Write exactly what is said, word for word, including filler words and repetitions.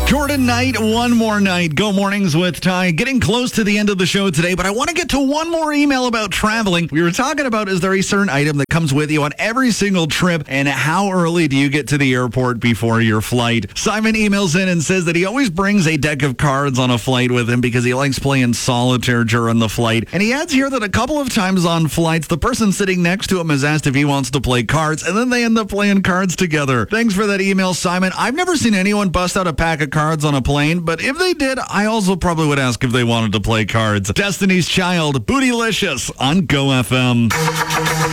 Jordan Knight, one more night. Go mornings with Ty. Getting close to the end of the show today, but I want to get to one more email about traveling. We were talking about, is there a certain item that comes with you on every single trip, and how early do you get to the airport before your flight? Simon emails in and says that he always brings a deck of cards on a flight with him because he likes playing solitaire during the flight. And he adds here that a couple of times on flights, the person sitting next to him has asked if he wants to play cards, and then they end up playing cards together. Thanks for that email, Simon. I've never seen anyone bust out a pack of cards on a plane, but if they did, I also probably would ask if they wanted to play cards. Destiny's Child, Bootylicious on Go F M.